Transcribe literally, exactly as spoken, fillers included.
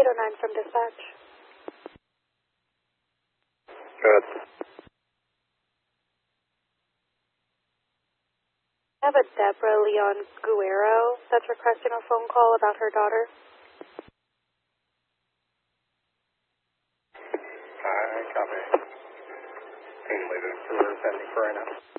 eight oh nine from dispatch. Good. I have a Deborah Leon Guerrero that's requesting a phone call about her daughter. I copy. Team leader, we're sending for right now.